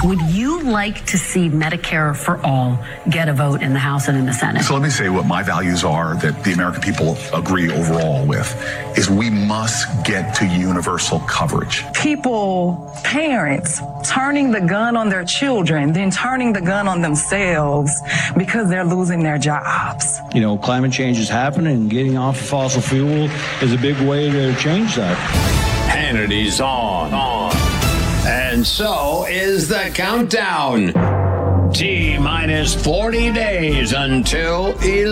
Would you like to see Medicare for all get a vote in the House and in the Senate? So let me say what my values are that the American people agree overall with is we must get to universal coverage. People, parents, turning the gun on their children, then turning the gun on themselves because they're losing their jobs. You know, climate change is happening, and getting off of fossil fuel is a big way to change that. Hannity's on. And so is the countdown. T-minus 40 days until